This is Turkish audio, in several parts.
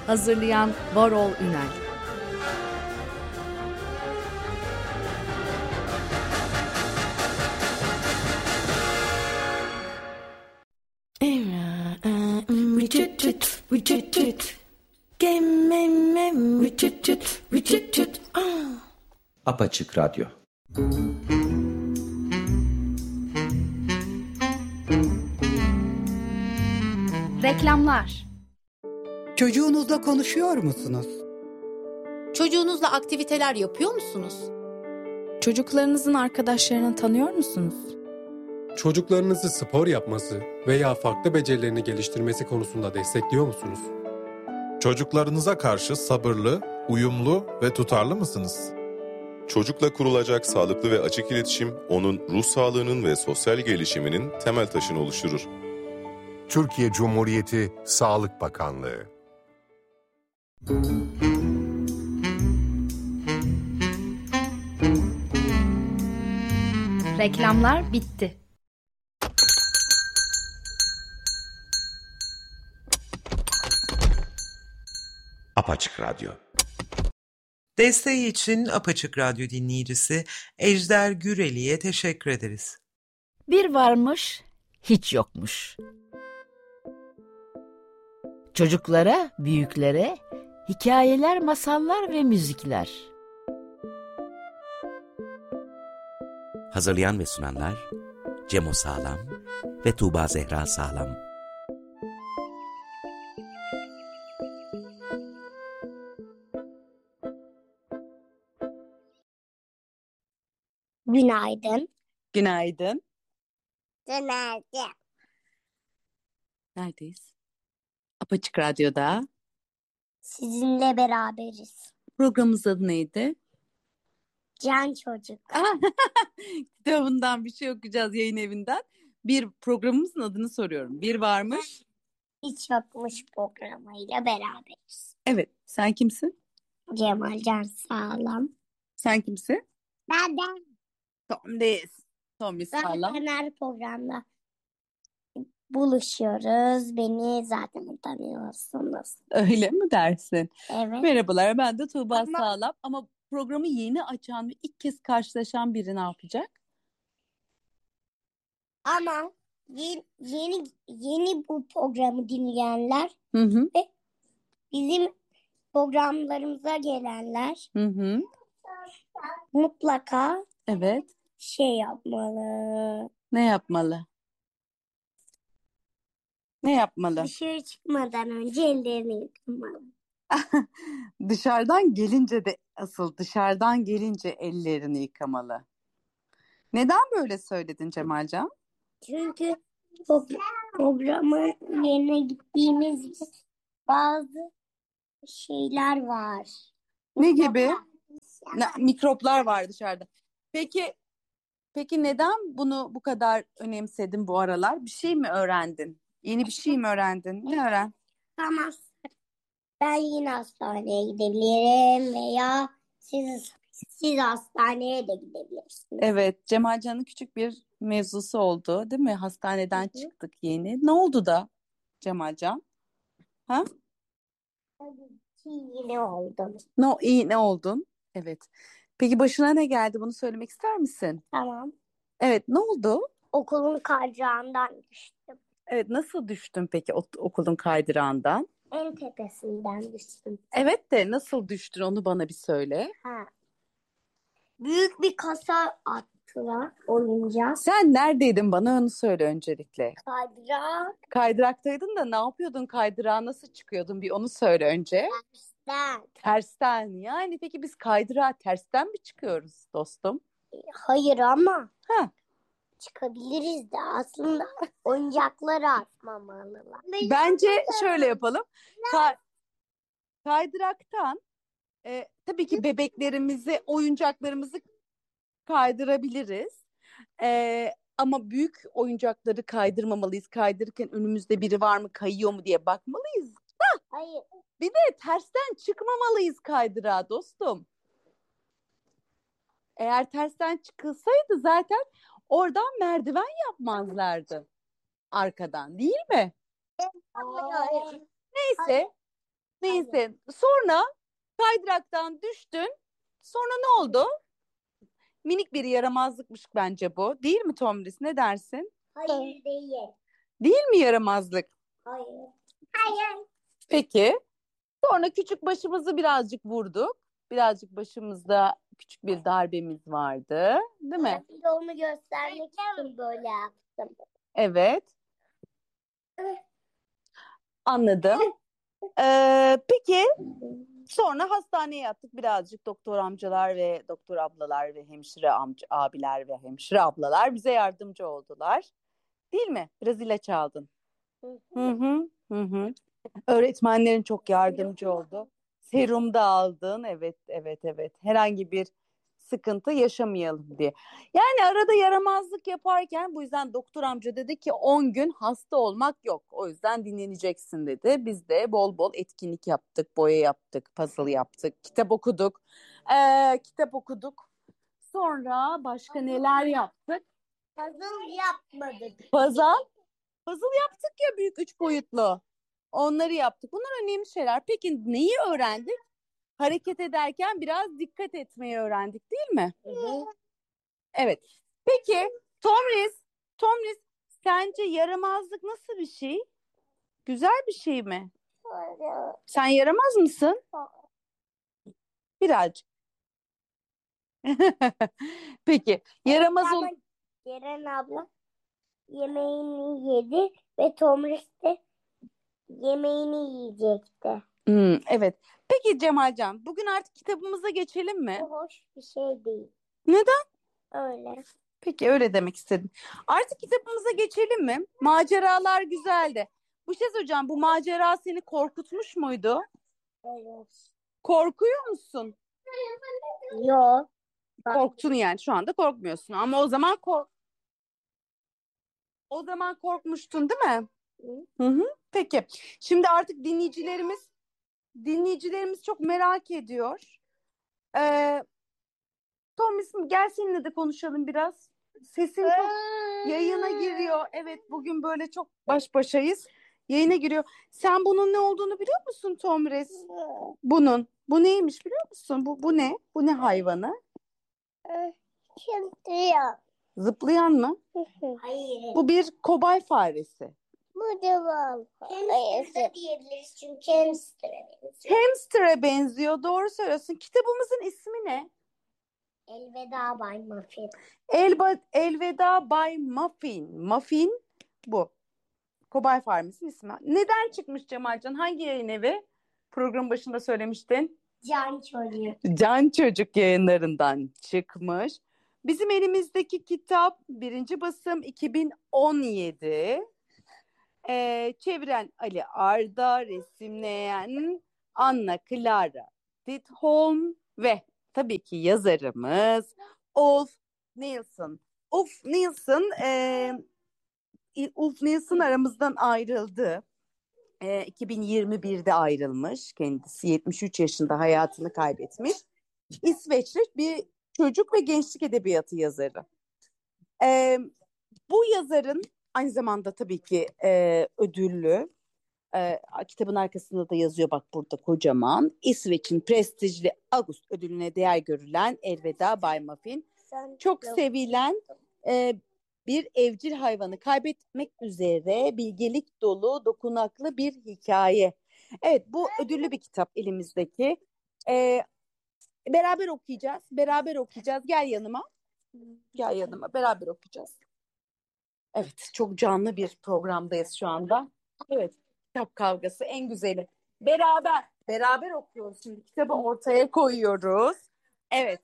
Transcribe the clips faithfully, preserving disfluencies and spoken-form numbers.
Hazırlayan Varol Ünel. Apaçık Radyo. Reklamlar. Çocuğunuzla konuşuyor musunuz? Çocuğunuzla aktiviteler yapıyor musunuz? Çocuklarınızın arkadaşlarını tanıyor musunuz? Çocuklarınızı spor yapması veya farklı becerilerini geliştirmesi konusunda destekliyor musunuz? Çocuklarınıza karşı sabırlı, uyumlu ve tutarlı mısınız? Çocukla kurulacak sağlıklı ve açık iletişim, onun ruh sağlığının ve sosyal gelişiminin temel taşını oluşturur. Türkiye Cumhuriyeti Sağlık Bakanlığı. Reklamlar bitti. Apaçık Radyo. Desteği için Apaçık Radyo dinleyicisi Ejder Güreli'ye teşekkür ederiz. Bir varmış, hiç yokmuş. Çocuklara, büyüklere hikayeler, masallar ve müzikler. Hazırlayan ve sunanlar Cemo Sağlam ve Tuğba Zehra Sağlam. Günaydın. Günaydın. Günaydın. Neredeyiz? Apaçık Radyo'da. Sizinle beraberiz. Programımızın adı neydi? Can Çocuk. Kitabından bir şey okuyacağız yayın evinden. Bir programımızın adını soruyorum. Bir varmış. Hiç yokmuş programıyla beraberiz. Evet. Sen kimsin? Cemal Can Sağlam. Sen kimsin? Ben de. Tom Değiz. Tom Sağlam. Ben her programda buluşuyoruz. Beni zaten tanıyorsunuz. Öyle mi dersin? Evet. Merhabalar, ben de Tuğba Ama... Sağlam. Ama programı yeni açan ve ilk kez karşılaşan biri ne yapacak? Ama yeni yeni, yeni bu programı dinleyenler hı hı. ve bizim programlarımıza gelenler hı hı. mutlaka evet. şey yapmalı. Ne yapmalı? Ne yapmalı? Dışarı çıkmadan önce ellerini yıkamalı. Dışarıdan gelince de asıl dışarıdan gelince ellerini yıkamalı. Neden böyle söyledin Cemalcan? Çünkü programın yerine gittiğimiz bazı şeyler var. Ne gibi? Ne, mikroplar var dışarıda. Peki peki neden bunu bu kadar önemsedin bu aralar? Bir şey mi öğrendin? Yeni bir şey mi öğrendin? Ne öğren? Tamam. Ben yine hastaneye gidebilirim veya siz siz hastaneye de gidebilirsiniz. Evet, Cemalcan'ın küçük bir mevzusu oldu, değil mi? Hastaneden Hı-hı. çıktık yeni. Ne oldu da Cemalcan? Ha? İyi oldum. No, iyi ne oldun? Evet. Peki başına ne geldi? Bunu söylemek ister misin? Tamam. Evet, ne oldu? Okulun kaydırağından düştüm. Evet, nasıl düştün peki okulun kaydırağından? En tepesinden düştüm. Evet de nasıl düştün onu bana bir söyle. Ha. Büyük bir kasa attılar oyuncak. Sen neredeydin bana onu söyle öncelikle. Kaydırak. Kaydıraktaydın da ne yapıyordun kaydırağa nasıl çıkıyordun bir onu söyle önce. Tersten. Tersten yani peki biz kaydırağa tersten mi çıkıyoruz dostum? Hayır ama. Ha. Çıkabiliriz de aslında oyuncakları atmamalılar. Bence şöyle yapalım. Ka- kaydıraktan e, tabii ki bebeklerimizi, oyuncaklarımızı kaydırabiliriz. E, ama büyük oyuncakları kaydırmamalıyız. Kaydırırken önümüzde biri var mı, kayıyor mu diye bakmalıyız. Da. Hayır. Bir de tersten çıkmamalıyız kaydırağa dostum. Eğer tersten çıkılsaydı zaten oradan merdiven yapmazlardı. Arkadan değil mi? Hayır. Neyse. Neyse. Sonra kaydıraktan düştün. Sonra ne oldu? Minik bir yaramazlıkmış bence bu. Değil mi Tomris? Ne dersin? Hayır değil. Değil mi yaramazlık? Hayır. Hayır. Peki. Sonra küçük başımızı birazcık vurduk. Birazcık başımızda küçük bir darbemiz vardı. Değil mi? Bir de onu göstermek için böyle yaptım. Evet. Anladım. Ee, peki sonra hastaneye yattık birazcık doktor amcalar ve doktor ablalar ve hemşire amca, abiler ve hemşire ablalar bize yardımcı oldular. Değil mi? Biraz ilaç aldın. Hı hı, hı hı. Öğretmenlerin çok yardımcı oldu. Serum da aldın. Evet, evet, evet. Herhangi bir sıkıntı yaşamayalım diye. Yani arada yaramazlık yaparken bu yüzden doktor amca dedi ki on gün hasta olmak yok. O yüzden dinleneceksin dedi. Biz de bol bol etkinlik yaptık, boya yaptık, puzzle yaptık, kitap okuduk. Ee, kitap okuduk. Sonra başka neler yaptık? Puzzle yapmadık. Puzzle, puzzle yaptık ya büyük üç boyutlu. Onları yaptık. Bunlar önemli şeyler. Peki neyi öğrendik? Hareket ederken biraz dikkat etmeyi öğrendik, değil mi? Hı hı. Evet. Peki Tomris, Tomris sence yaramazlık nasıl bir şey? Güzel bir şey mi? Sen yaramaz mısın? Birazcık. Peki yaramaz ol... Ama Ceren abla yemeğini yedi ve Tomris de yemeğini yiyecekti. Hmm, evet. Peki Cemalcan, bugün artık kitabımıza geçelim mi? Bu hoş bir şey değil. Neden? Öyle. Peki öyle demek istedim. Artık kitabımıza geçelim mi? Maceralar güzeldi. Bu şey hocam, bu macera seni korkutmuş muydu? Evet. Korkuyor musun? Yok. Korktun yani şu anda korkmuyorsun ama o zaman kork o zaman korkmuştun değil mi? Hı hı. Peki. Şimdi artık dinleyicilerimiz dinleyicilerimiz çok merak ediyor. Ee, Tomis gel seninle de konuşalım biraz. Sesin çok yayına giriyor. Evet bugün böyle çok baş başayız. Yayına giriyor. Sen bunun ne olduğunu biliyor musun Tomris? Bunun. Bu neymiş biliyor musun? Bu, bu ne? Bu ne hayvanı? Şemsiye. Zıplayan mı? Hayır. Bu bir kobay faresi. Bu devam. Hamster diyebiliriz çünkü hamster'a benziyor. Hamster'a benziyor. Doğru söylüyorsun. Kitabımızın ismi ne? Elveda Bay Muffin. Elba, Elveda Bay Muffin. Muffin bu. Kobay Farmisi'nin ismi. Neden çıkmış Cemalcan? Hangi yayın evi? Program başında söylemiştin. Can Çocuk. Can Çocuk yayınlarından çıkmış. Bizim elimizdeki kitap birinci basım iki bin on yedi. Ee, çeviren Ali Arda, resimleyen Anna Clara Didholm ve tabii ki yazarımız Ulf Nilsson. Ulf Nilsson, e, Ulf Nilsson aramızdan ayrıldı. E, iki bin yirmi birde ayrılmış kendisi. yetmiş üç yaşında hayatını kaybetmiş. İsveçli bir çocuk ve gençlik edebiyatı yazarı. E, bu yazarın aynı zamanda tabii ki e, ödüllü. E, kitabın arkasında da yazıyor bak burada kocaman. İsveç'in prestijli August ödülüne değer görülen Elveda Bay Muffin. Sen Çok yok. sevilen e, bir evcil hayvanı kaybetmek üzere bilgelik dolu, dokunaklı bir hikaye. Evet, bu ödüllü bir kitap elimizdeki. E, beraber okuyacağız. Beraber okuyacağız. Gel yanıma. Gel yanıma. Beraber okuyacağız. Evet, çok canlı bir programdayız şu anda. Evet, kitap kavgası en güzeli. Beraber, beraber okuyoruz şimdi. Kitabı ortaya koyuyoruz. Evet.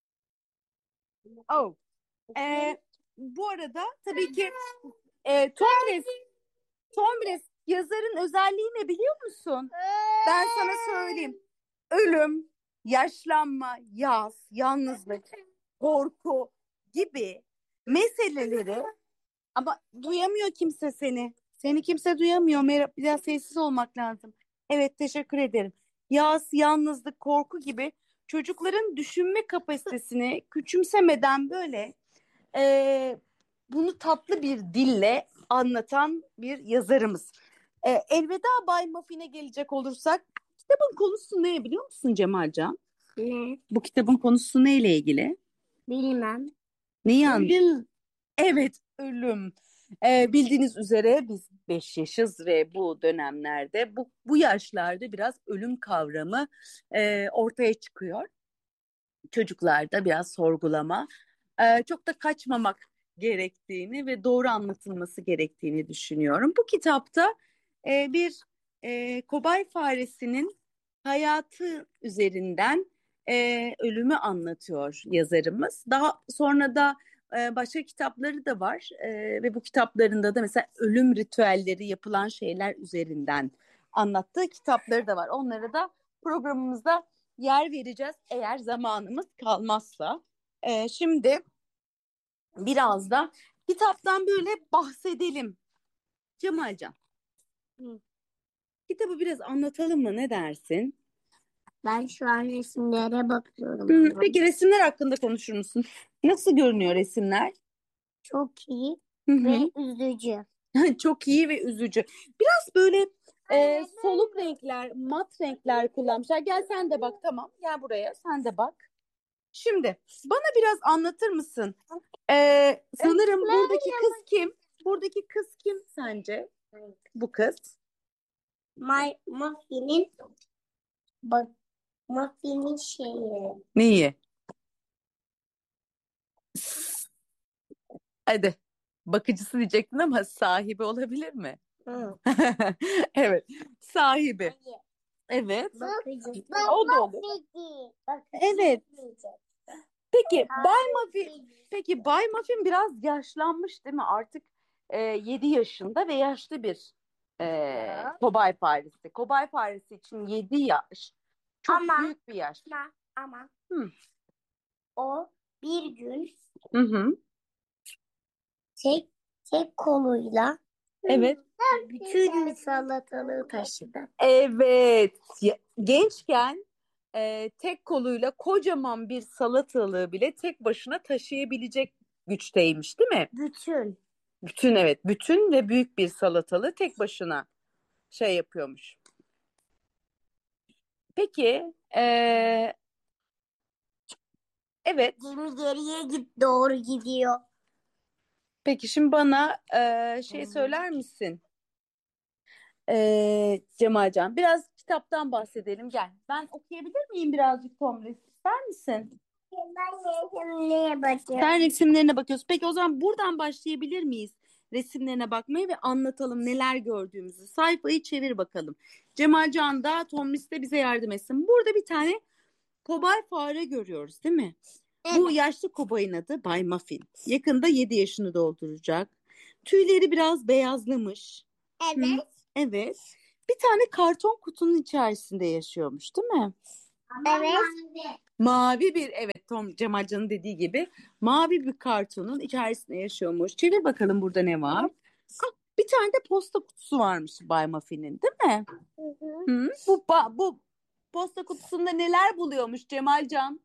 Oh. Ee, bu arada tabii ki e, Tomris, Tomris yazarın özelliği ne biliyor musun? Ben sana söyleyeyim. Ölüm, yaşlanma, yas, yalnızlık, korku gibi meseleleri ama duyamıyor kimse seni. Seni kimse duyamıyor. Merhaba, biraz sessiz olmak lazım. Evet, teşekkür ederim. Yas, yalnızlık, korku gibi çocukların düşünme kapasitesini küçümsemeden böyle e, bunu tatlı bir dille anlatan bir yazarımız. E, Elveda Bay Muffin'e gelecek olursak Kitabın konusu ne biliyor musun Cemalcan? Ne? Bu kitabın konusu neyle ilgili? Bilmem. Neyi an? Ölüm. Evet, ölüm. Ee, bildiğiniz üzere biz beş yaşız ve bu dönemlerde, bu, bu yaşlarda biraz ölüm kavramı e, ortaya çıkıyor. Çocuklarda biraz sorgulama, e, çok da kaçmamak gerektiğini ve doğru anlatılması gerektiğini düşünüyorum. Bu kitapta e, bir e, kobay faresinin hayatı üzerinden e, ölümü anlatıyor yazarımız. Daha sonra da e, başka kitapları da var e, ve bu kitaplarında da mesela ölüm ritüelleri yapılan şeyler üzerinden anlattığı kitapları da var. Onlara da programımızda yer vereceğiz eğer zamanımız kalmazsa. E, şimdi biraz da kitaptan böyle bahsedelim. Cemalcan, Hı. kitabı biraz anlatalım mı? Ne dersin? Ben şu an resimlere bakıyorum. Hı, peki resimler hakkında konuşur musun? Nasıl görünüyor resimler? Çok iyi Hı hı. ve üzücü. Çok iyi ve üzücü. Biraz böyle e, soluk renkler, mat renkler kullanmışlar. Gel sen de bak, tamam. Gel buraya, sen de bak. Şimdi bana biraz anlatır mısın? Ee, sanırım buradaki kız kim? Buradaki kız kim sence? Bu kız. My, Muffin'in bak Muffin'in şeyi. Neyi? Hadi. Bakıcısı diyecektin ama sahibi olabilir mi? Hı. Evet. Sahibi. Hayır. Evet. Bakıcı. O da olur. Evet. Peki Bay Muffin, peki Bay Muffin biraz yaşlanmış değil mi? Artık e, yedi yaşında ve yaşlı bir e, kobay faresi. Kobay faresi için yedi yaş çok Ama- büyük bir yaş. Ama, ama Hı. o bir gün Hı hı. tek tek koluyla Evet. bütün salatalığı taşıdı. Evet. Ya- Gençken e, tek koluyla kocaman bir salatalığı bile tek başına taşıyabilecek güçteymiş, değil mi? Bütün. Bütün, evet, bütün ve büyük bir salatalığı tek başına şey yapıyormuş. Peki, eee, evet. Gemi geriye git doğru gidiyor. Peki şimdi bana eee, şey söyler misin? Eee Cemalcan, biraz kitaptan bahsedelim. Gel. Ben okuyabilir miyim birazcık Tomris? İster misin? Ben neye bakıyorum? Sen resimlerine bakıyorsun. Peki o zaman buradan başlayabilir miyiz? Resimlerine bakmaya ve anlatalım neler gördüğümüzü. Sayfayı çevir bakalım. Cemalcan da Tomris de bize yardım etsin. Burada bir tane kobay fare görüyoruz, değil mi? Bu yaşlı kobayın adı Bay Muffin. Yakında yedi yaşını dolduracak. Tüyleri biraz beyazlamış. Evet. Hı, evet. Bir tane karton kutunun içerisinde yaşıyormuş, değil mi? Evet. Mavi bir, evet, Tom Cemalcan'ın dediği gibi mavi bir kartonun içerisinde yaşıyormuş. Çevir bakalım burada ne var? Ah, bir tane de posta kutusu varmış Bay Muffin'in, değil mi? Hı hı. Hı? Bu, ba- bu posta kutusunda neler buluyormuş Cemalcan?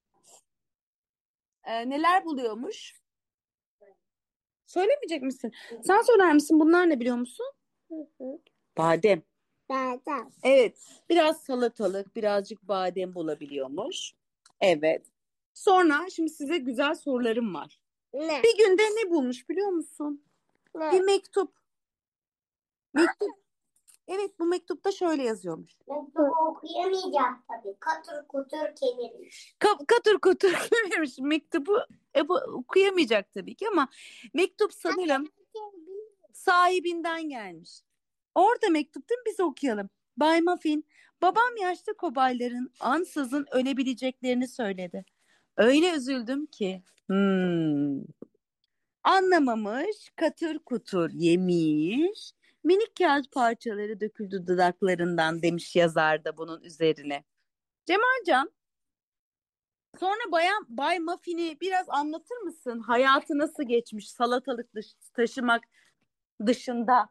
Ee, neler buluyormuş? Söylemeyecek misin? Sen söyler misin? Bunlar ne biliyor musun? Hı hı. Badem. Zaten. Evet. Biraz salatalık, birazcık badem bulabiliyormuş. Evet. Sonra şimdi size güzel sorularım var. Ne? Bir günde ne bulmuş biliyor musun? Ne? Bir mektup. Mektup. Evet, bu mektupta şöyle yazıyormuş. Mektubu okuyamayacağım tabii. Katır kutur kemirmiş. Ka- katır kutur kemirmiş mektubu. E, bu okuyamayacak tabii ki ama mektup sanırım sahibinden gelmiş. Orada mektup değil mi? Biz okuyalım. Bay Muffin, babam yaşlı kobayların ansızın ölebileceklerini söyledi. Öyle üzüldüm ki. Hmm. Anlamamış, katır kutur yemiş, minik kağıt parçaları döküldü dudaklarından demiş yazar da bunun üzerine. Cemalcan, sonra bayan Bay Muffin'i biraz anlatır mısın? Hayatı nasıl geçmiş salatalık dış- taşımak dışında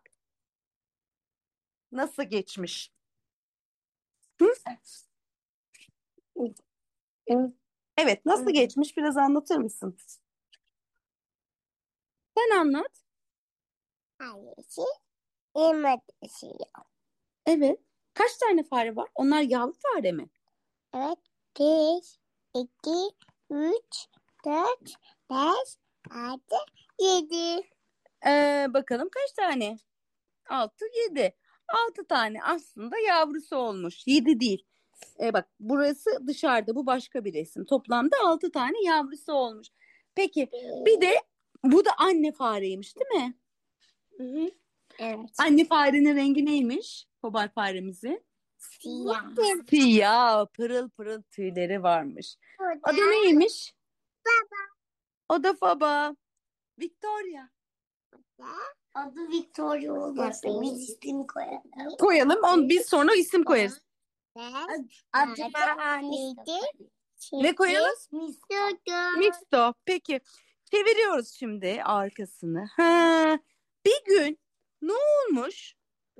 nasıl geçmiş? Hı? Evet, nasıl geçmiş biraz anlatır mısın? Sen anlat. Annesi yemek şey. Evet. Kaç tane fare var? Onlar yavru fare mi? Evet. Bir, iki, üç, dört, beş, altı, yedi. Ee, bakalım kaç tane? Altı, yedi. Altı tane aslında yavrusu olmuş. Yedi değil. Ee, bak burası dışarıda, bu başka bir resim. Toplamda altı tane yavrusu olmuş. Peki bir de bu da anne fareymiş değil mi? Hı hı. Evet. Anne farenin rengi neymiş? Kobay faremizin. Siyah. Siyah, pırıl pırıl tüyleri varmış. O da Adı neymiş? baba. O da Faba. Victoria. Adı Victoria olmasın. Biz isim koyalım. Koyalım. Onu biz sonra isim koyarız. Adı neydi? Ne koyalım? Misto'du. Mixto. Peki. Çeviriyoruz şimdi arkasını. Ha, bir gün ne olmuş?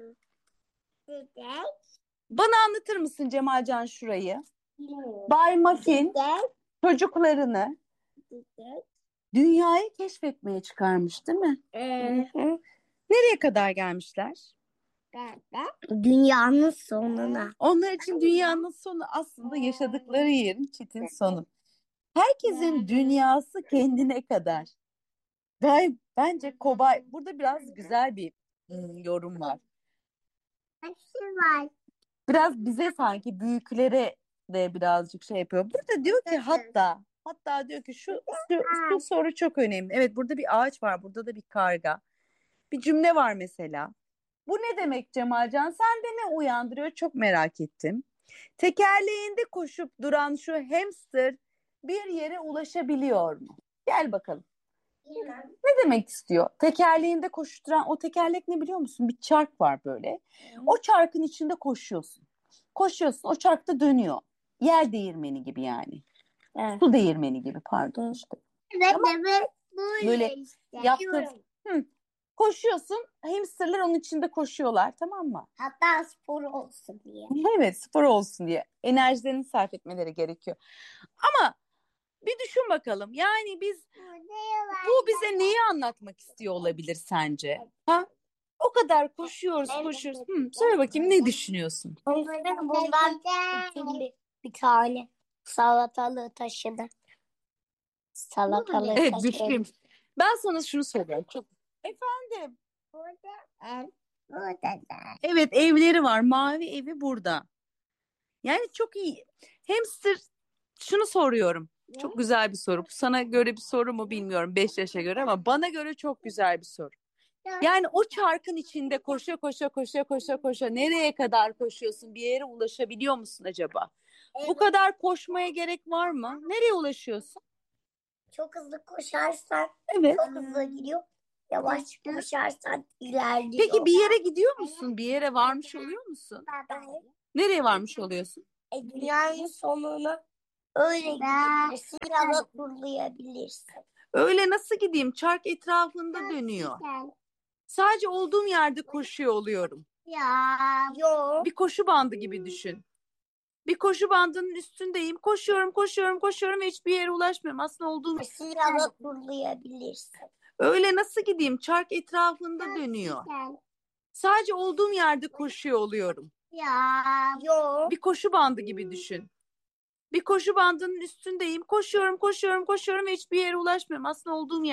Bana anlatır mısın Cemalcan şurayı? Bay Muffin çocuklarını dünyayı keşfetmeye çıkarmış değil mi? Nereye kadar gelmişler? Dünyanın sonuna. Onlar için dünyanın sonu aslında yaşadıkları yerin çetin sonu. Herkesin dünyası kendine kadar. Gay bence Kobay burada biraz güzel bir hmm, yorum var. Hepsi var. Biraz bize sanki büyüklere de birazcık şey yapıyor. Burada diyor ki hatta hatta diyor ki şu, şu, şu soru çok önemli. Evet burada bir ağaç var, burada da bir karga. Bir cümle var mesela. Bu ne demek Cemalcan? Sende ne uyandırıyor? Çok merak ettim. Tekerleğinde koşup duran şu hamster bir yere ulaşabiliyor mu? Gel bakalım. Ne demek istiyor? Tekerleğinde koşturan o tekerlek ne biliyor musun? Bir çark var böyle. O çarkın içinde koşuyorsun. Koşuyorsun, o çarkta dönüyor. Yel değirmeni gibi yani. Evet. Su değirmeni gibi pardon işte. Evet, Tamam. evet. Böyle yaptır. Hı. Koşuyorsun, hamsterlar onun içinde koşuyorlar, tamam mı? Hatta spor olsun diye. Evet, spor olsun diye. Enerjilerini sarf etmeleri gerekiyor. Ama bir düşün bakalım. Yani biz bu bize neyi anlatmak istiyor olabilir sence? Ha? O kadar koşuyoruz, koşuyoruz. Hı, söyle bakayım ne düşünüyorsun? Bundan bir, bir tane salatalığı taşıdı. Salatalığı Evet, taşıdı. düşün. Ben sana şunu söylüyorum. Çok... Efendim. Burada, burada da. Evet, evleri var. Mavi evi burada. Yani çok iyi. Hamster, şunu soruyorum. Çok güzel bir soru. Bu sana göre bir soru mu bilmiyorum beş yaşa göre ama bana göre çok güzel bir soru. Yani o çarkın içinde koşa koşa koşa koşa koşa nereye kadar koşuyorsun? Bir yere ulaşabiliyor musun acaba? Bu kadar koşmaya gerek var mı? Nereye ulaşıyorsun? Çok hızlı koşarsan Evet. çok hızlı gidiyor. Yavaş koşarsan ilerliyor. Peki bir yere gidiyor musun? Bir yere varmış oluyor musun? Nereye varmış oluyorsun? E, dünyanın sonuna öyle gidebilirsin ya da turlayabilirsin. Öyle nasıl gideyim? Çark etrafında dönüyor. Sadece olduğum yerde koşuyor oluyorum. Ya. Yok. Bir koşu bandı gibi düşün. Bir koşu bandının üstündeyim. Koşuyorum, koşuyorum, koşuyorum ve hiçbir yere ulaşmıyorum. Aslında olduğum ya da turlayabilirsin. öyle nasıl gideyim? Çark etrafında dönüyor. Sadece olduğum yerde koşuyor oluyorum. Ya. Yok. Bir koşu bandı gibi düşün. Bir koşu bandının üstündeyim. Koşuyorum, koşuyorum, koşuyorum ve hiçbir yere ulaşmıyorum. Aslında olduğum